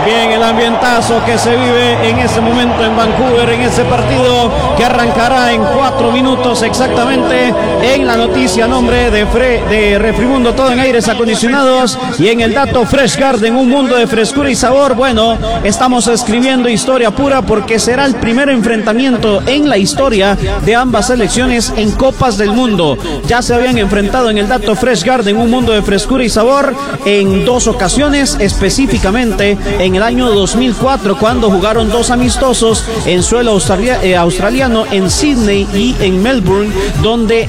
Bien, el ambientazo que se vive en este momento en Vancouver, en este partido que arrancará en 4 minutos exactamente. En la noticia, nombre de Refrimundo, todo en aires acondicionados, y en el dato Fresh Garden, un mundo de frescura y sabor. Bueno, estamos escribiendo historia pura porque será el primer enfrentamiento en la historia de ambas selecciones en Copas del Mundo. Ya se habían enfrentado en el dato Fresh Garden, un mundo de frescura y sabor, en 2 ocasiones, específicamente en el año 2004, cuando jugaron 2 amistosos en suelo australiano, en Sydney y en Melbourne, donde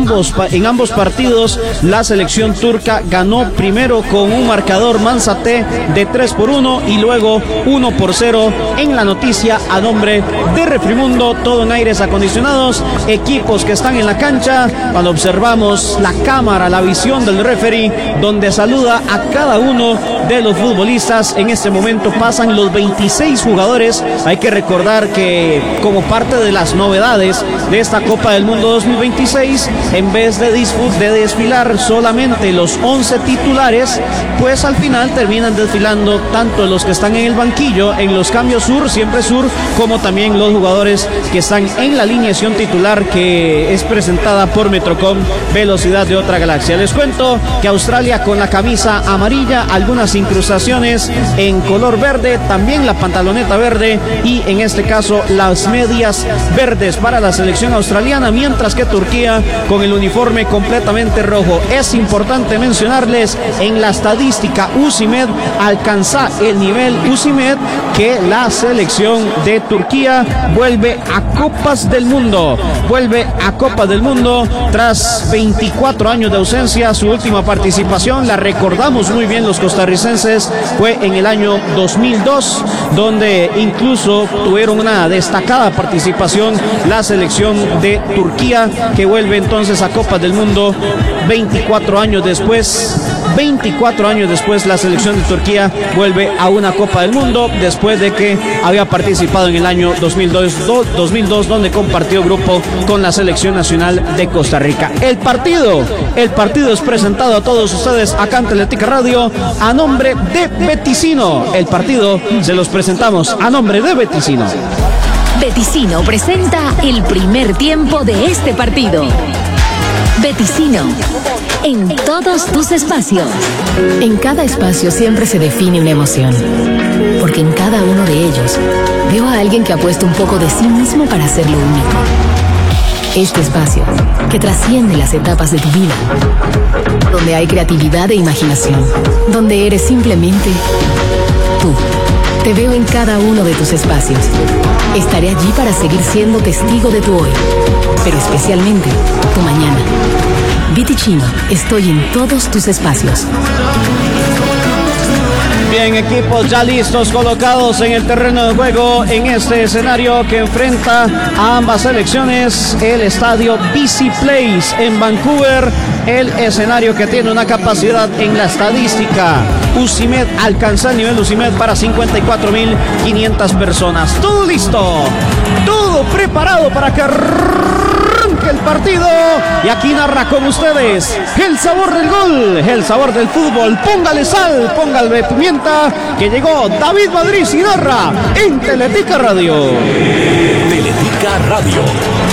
en ambos partidos la selección turca ganó primero con un marcador Mansaté de 3-1 y luego 1-0. En la noticia a nombre de Refrimundo, todo en aires acondicionados, equipos que están en la cancha. Cuando observamos la cámara, la visión del referee, donde saluda a cada uno de los futbolistas, en este momento pasan los 26 jugadores. Hay que recordar que como parte de las novedades de esta Copa del Mundo 2026, en vez de desfilar solamente los 11 titulares, pues al final terminan desfilando tanto los que están en el banquillo, en los cambios siempre sur, como también los jugadores que están en la alineación titular, que es presentada por Metrocom, velocidad de otra galaxia. Les cuento que Australia con la camisa amarilla, algunas incrustaciones en color verde, también la pantaloneta verde y en este caso las medias verdes para la selección australiana, mientras que Turquía con el uniforme completamente rojo. Es importante mencionarles, en la estadística UCIMED alcanza el nivel UCIMED que la selección de Turquía vuelve a Copas del Mundo. Vuelve a Copas del Mundo tras 24 años de ausencia. Su última participación, la recordamos muy bien los costarricenses, fue en el año 2002, donde incluso tuvieron una destacada participación la selección de Turquía, que vuelve entonces a Copas del Mundo 24 años después. 24 años después, la selección de Turquía vuelve a una Copa del Mundo, después de que había participado en el año 2002, donde compartió grupo con la selección nacional de Costa Rica. El partido es presentado a todos ustedes acá en Teletica Radio a nombre de Beticino. El partido se los presentamos a nombre de Beticino. Beticino presenta el primer tiempo de este partido. Beticino, en todos tus espacios. En cada espacio siempre se define una emoción, porque en cada uno de ellos veo a alguien que ha puesto un poco de sí mismo para hacerlo único. Este espacio, que trasciende las etapas de tu vida, donde hay creatividad e imaginación, donde eres simplemente tú. Te veo en cada uno de tus espacios. Estaré allí para seguir siendo testigo de tu hoy, pero especialmente tu mañana. Beticino, estoy en todos tus espacios. Bien, equipos ya listos, colocados en el terreno de juego en este escenario que enfrenta a ambas selecciones, el estadio BC Place en Vancouver, el escenario que tiene una capacidad en la estadística UCIMED, alcanza el nivel UCIMED para 54.500 personas. Todo listo, todo preparado para que arranque el partido, y aquí narra con ustedes el sabor del gol, el sabor del fútbol. Póngale sal, póngale pimienta, que llegó David Madrid y narra en Teletica Radio. Teletica Radio.